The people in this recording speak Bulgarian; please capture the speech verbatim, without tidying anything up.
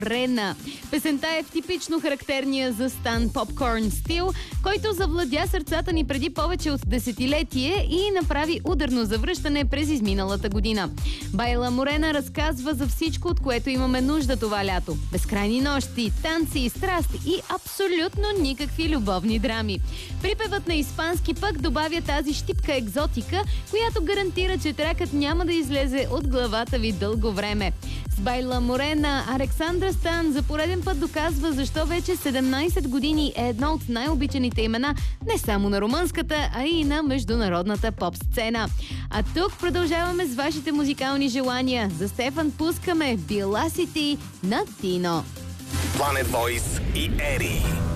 Морена. Песента е в типично характерния за Стан попкорн стил, който завладя сърцата ни преди повече от десетилетие и направи ударно завръщане през изминалата година. Байла Морена разказва за всичко, от което имаме нужда това лято. Безкрайни нощи, танци, страст и абсолютно никакви любовни драми. Припевът на испански пък добавя тази щипка екзотика, която гарантира, че тракът няма да излезе от главата ви дълго време. С Байла Морена Александра Стан за пореден път доказва защо вече седемнайсет години е едно от най-обичаните имена не само на румънската, а и на международната поп-сцена. А тук продължаваме с вашите музикални желания. За Стефан пускаме Velocity на Тино. Planet Voice и Ери.